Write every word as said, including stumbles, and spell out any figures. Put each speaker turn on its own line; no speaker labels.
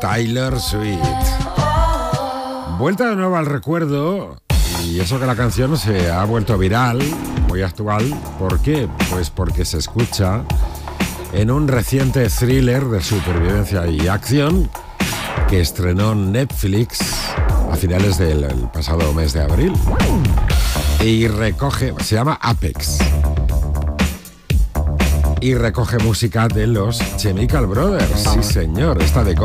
Taylor Swift. Vuelta de nuevo al recuerdo, y eso que la canción se ha vuelto viral, muy actual. ¿Por qué? Pues porque se escucha en un reciente thriller de supervivencia y acción que estrenó Netflix a finales del el pasado mes de abril. Y recoge, se llama Apex. Y recoge música de los Chemical Brothers. Sí, señor, esta de